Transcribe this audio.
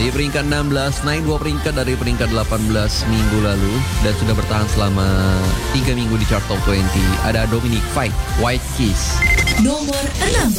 Di peringkat 16, naik 2 peringkat dari peringkat 18 minggu lalu dan sudah bertahan selama 3 minggu di chart top 20. Ada Dominic Fike, White Keys. Nomor 16.